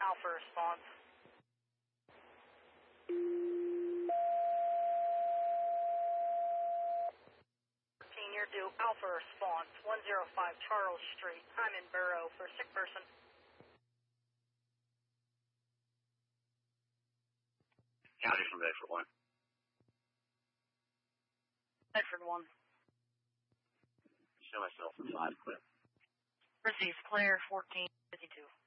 Alpha response. You're due Alpha response, 105 Charles Street. I'm in Borough for sick person. County from Bedford 1. Bedford 1. Show myself for 5, clear. Receive clear, 1452.